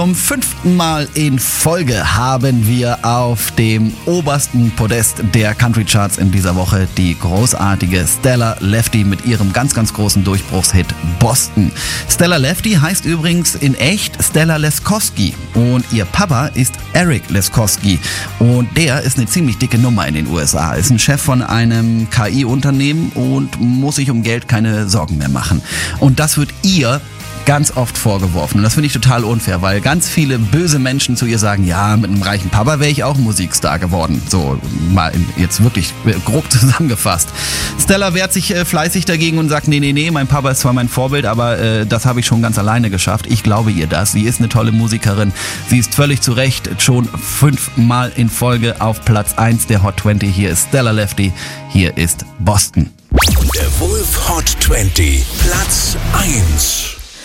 Zum 5. Mal in Folge haben wir auf dem obersten Podest der Country Charts in dieser Woche die großartige Stella Lefty mit ihrem ganz, ganz großen Durchbruchshit Boston. Stella Lefty heißt übrigens in echt Stella Leskoski und ihr Papa ist Eric Leskoski und der ist eine ziemlich dicke Nummer in den USA, ist ein Chef von einem KI-Unternehmen und muss sich um Geld keine Sorgen mehr machen. Und das wird ihr ganz oft vorgeworfen. Und das finde ich total unfair, weil ganz viele böse Menschen zu ihr sagen, ja, mit einem reichen Papa wäre ich auch Musikstar geworden. So, mal jetzt wirklich grob zusammengefasst. Stella wehrt sich fleißig dagegen und sagt, nee, mein Papa ist zwar mein Vorbild, aber das habe ich schon ganz alleine geschafft. Ich glaube ihr das. Sie ist eine tolle Musikerin. Sie ist völlig zu Recht schon 5 Mal in Folge auf Platz 1 der Hot 20. Hier ist Stella Lefty. Hier ist Boston. Der Wolf Hot 20, Platz 1.